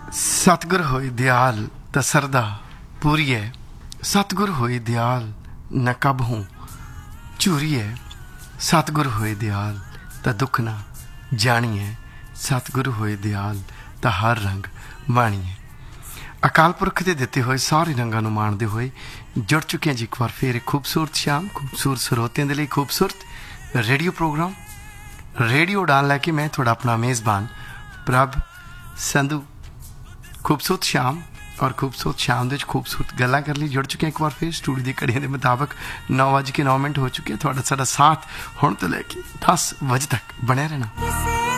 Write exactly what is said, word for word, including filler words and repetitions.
सतगुर होई दयाल त सरदा पूरीए, सतगुर होई दयाल न कब हूँ झूरीए, सतगुर होई दयाल त दुख ना जानिए, सतगुर होई दयाल त हर रंग माणीए। अकाल पुरख के दिते हुए सारे रंगों को माणते हुए जुड़ चुके हैं जी एक बार फिर एक खूबसूरत शाम खूबसूरत श्रोतियों के लिए खूबसूरत रेडियो प्रोग्राम रेडियो उड़ान लैके मैं थोड़ा अपना मेज़बान प्रभ संधू खूबसूरत शाम और खूबसूरत शाम दे खूबसूरत गल्लां कर ली जुड़ चुके हैं एक बार फिर स्टूडियो की घड़ियों के मुताबिक नौ बज के नौ मिनट हो चुके हैं। थोड़ा सारा साथ हुण तो लैके दस बजे तक बने रहना।